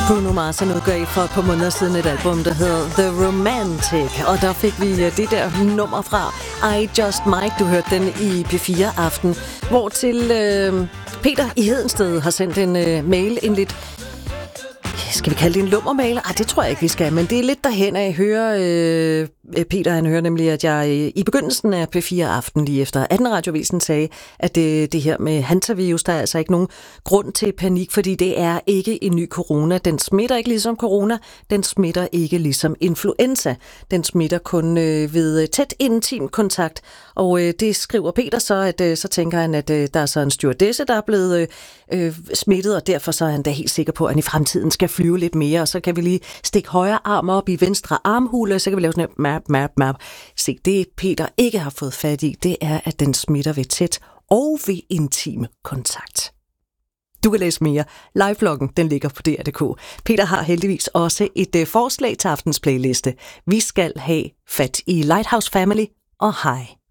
Bruno Mars udgav for et par måneder siden et album, der hedder The Romantic, og der fik vi det der nummer fra I Just Might. Du hørte den i P4 Aften, hvor til Peter i Hedensted har sendt en mail, en lidt, skal vi kalde det en lummermail? Det tror jeg ikke, vi skal, men det er lidt derhen af. Hører Peter, han hører nemlig, at jeg i begyndelsen af P4 Aften, lige efter 18 Radiovisen, sagde, at det her med hantavirus, der er altså ikke nogen grund til panik, fordi det er ikke en ny corona. Den smitter ikke ligesom corona, den smitter ikke ligesom influenza. Den smitter kun ved tæt intim kontakt, og det skriver Peter så, at så tænker han, at der er så en stewardesse, der er blevet smittet, og derfor så er han da helt sikker på, at han i fremtiden skal flyve lidt mere, og så kan vi lige stikke højre arm op i venstre armhule, og så kan vi lave sådan et map. Se, det Peter ikke har fået fat i, det er, at den smitter ved tæt og ved intim kontakt. Du kan læse mere. Live-bloggen, den ligger på DR.dk. Peter har heldigvis også et forslag til aftens playliste. Vi skal have fat i Lighthouse Family og High.